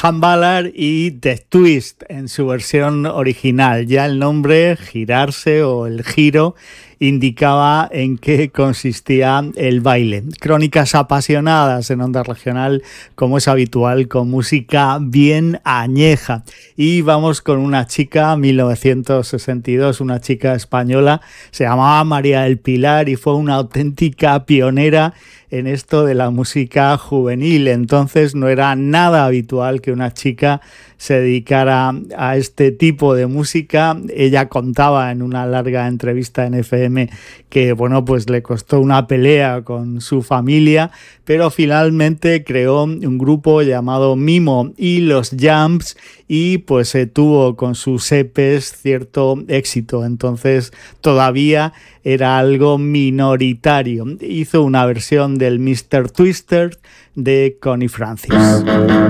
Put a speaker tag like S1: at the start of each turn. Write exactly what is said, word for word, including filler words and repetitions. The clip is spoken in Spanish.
S1: Sam Ballard y The Twist en su versión original. Ya el nombre, girarse o el giro, indicaba en qué consistía el baile. Crónicas apasionadas en Onda Regional, como es habitual, con música bien añeja. Y vamos con una chica, mil novecientos sesenta y dos, una chica española, se llamaba María del Pilar y fue una auténtica pionera en esto de la música juvenil. Entonces no era nada habitual que una chica se dedicara a este tipo de música. Ella contaba en una larga entrevista en F M que, bueno, pues le costó una pelea con su familia, pero finalmente creó un grupo llamado Mimo y los Jams y pues se tuvo con sus E Pes cierto éxito. Entonces todavía era algo minoritario. Hizo una versión del míster Twister de Connie Francis.